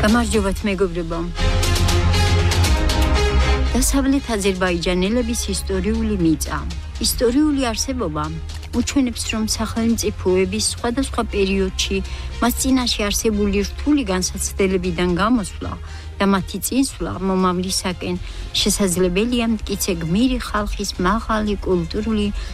გამარჯობათ მეგობრებო. დასავლეთ აზერბაიჯანელების ისტორიული მიწა. ისტორიული არსებობა უჩვენებს, რომ სახელმწიფოების სხვადასხვა პერიოდში მას წინაშე არსებული რთული განსაცდელებიდან გამოსვლა და მათი წინსვლა მომავლისაკენ შესაძლებელია მტკიცე გმირი ხალხის მაღალი კულტურული